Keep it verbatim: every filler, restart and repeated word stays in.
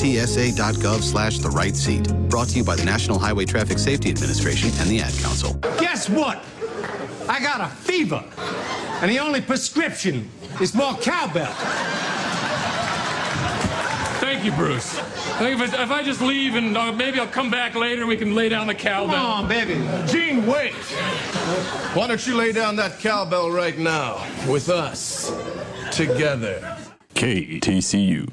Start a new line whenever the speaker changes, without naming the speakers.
t s a dot gov slash the right seat. Brought to you by the National Highway Traffic Safety Administration and the Ad Council.
Guess what? I got a fever, and the only prescription is more cowbell.
Thank you, Bruce. I think if I, if I just leave and uh, maybe I'll come back later and we can lay down the cowbell.
Come on, baby.
Gene, wait. Why don't you lay down that cowbell right now with us, together?
K T C U.